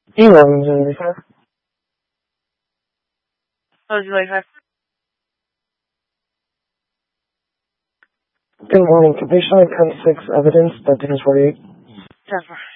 E11, 75. What would you like, sir? Good morning. Could they show 10-6 evidence that 10-48? 10-4.